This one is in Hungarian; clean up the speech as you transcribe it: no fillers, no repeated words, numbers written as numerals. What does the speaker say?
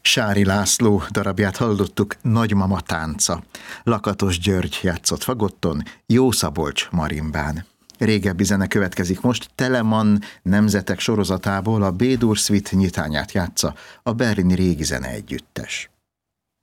Sári László darabját hallottuk, Nagymama tánca. Lakatos György játszott fagotton, Jó Szabolcs marimbán. Régebbi zene következik most, Telemann nemzetek sorozatából a B-dur Suite nyitányát játsza a berlini régi zene együttes.